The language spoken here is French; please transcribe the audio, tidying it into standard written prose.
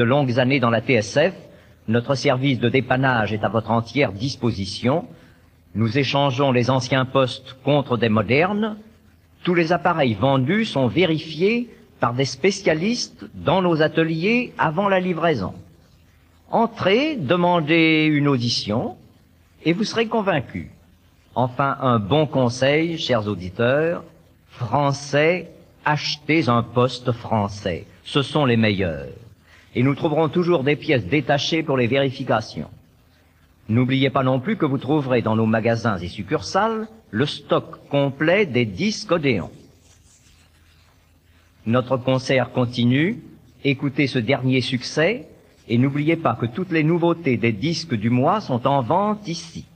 De longues années dans la TSF, notre service de dépannage est à votre entière disposition. Nous échangeons les anciens postes contre des modernes. Tous les appareils vendus sont vérifiés par des spécialistes dans nos ateliers avant la livraison. Entrez, demandez une audition et vous serez convaincus. Enfin, un bon conseil, chers auditeurs, français, achetez un poste français. Ce sont les meilleurs. Et nous trouverons toujours des pièces détachées pour les vérifications. N'oubliez pas non plus que vous trouverez dans nos magasins et succursales le stock complet des disques Odéon. Notre concert continue, écoutez ce dernier succès et n'oubliez pas que toutes les nouveautés des disques du mois sont en vente ici.